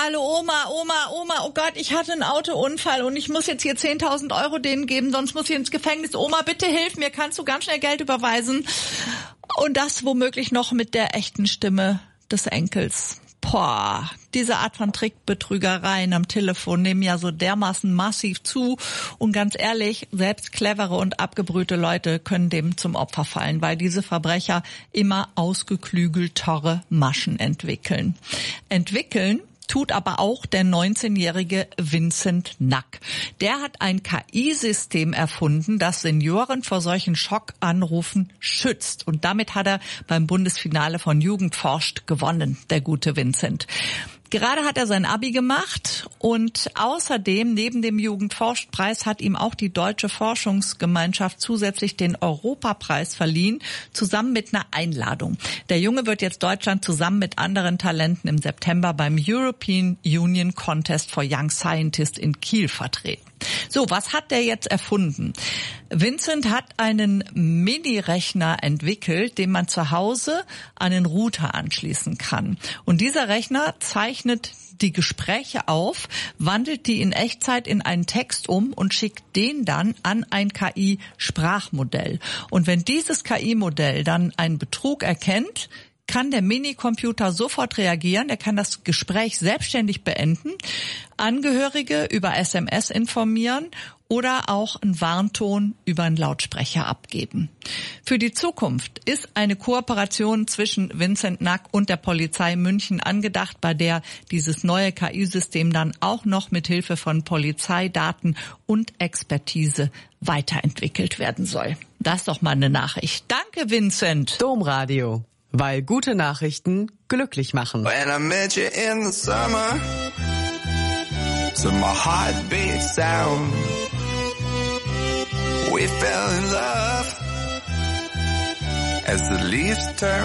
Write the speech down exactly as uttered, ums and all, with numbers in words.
Hallo Oma, Oma, Oma, oh Gott, ich hatte einen Autounfall und ich muss jetzt hier zehntausend Euro denen geben, sonst muss ich ins Gefängnis. Oma, bitte hilf mir, kannst du ganz schnell Geld überweisen? Und das womöglich noch mit der echten Stimme des Enkels. Boah, diese Art von Trickbetrügereien am Telefon nehmen ja so dermaßen massiv zu. Und ganz ehrlich, selbst clevere und abgebrühte Leute können dem zum Opfer fallen, weil diese Verbrecher immer ausgeklügeltere Maschen entwickeln. Entwickeln tut aber auch der neunzehnjährige Vincent Nack. Der hat ein K I-System erfunden, das Senioren vor solchen Schockanrufen schützt. Und damit hat er beim Bundesfinale von Jugend forscht gewonnen, der gute Vincent. Gerade hat er sein Abi gemacht und außerdem neben dem Jugendforschpreis hat ihm auch die Deutsche Forschungsgemeinschaft zusätzlich den Europapreis verliehen, zusammen mit einer Einladung. Der Junge wird jetzt Deutschland zusammen mit anderen Talenten im September beim European Union Contest for Young Scientists in Kiel vertreten. So, was hat der jetzt erfunden? Vincent hat einen Mini-Rechner entwickelt, den man zu Hause an den Router anschließen kann. Und dieser Rechner zeichnet die Gespräche auf, wandelt die in Echtzeit in einen Text um und schickt den dann an ein K I-Sprachmodell. Und wenn dieses K I-Modell dann einen Betrug erkennt, kann der Minicomputer sofort reagieren, er kann das Gespräch selbstständig beenden, Angehörige über S M S informieren oder auch einen Warnton über einen Lautsprecher abgeben. Für die Zukunft ist eine Kooperation zwischen Vincent Nack und der Polizei München angedacht, bei der dieses neue K I-System dann auch noch mit Hilfe von Polizeidaten und Expertise weiterentwickelt werden soll. Das ist doch mal eine Nachricht. Danke, Vincent. Domradio. Weil gute Nachrichten glücklich machen. When I met you in the summer, to my heartbeat sound, we fell in love as the leaves turn